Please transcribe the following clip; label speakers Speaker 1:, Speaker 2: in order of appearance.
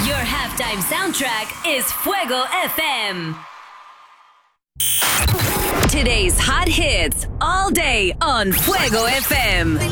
Speaker 1: Your halftime soundtrack is Fuego FM. Today's hot hits all day on Fuego FM.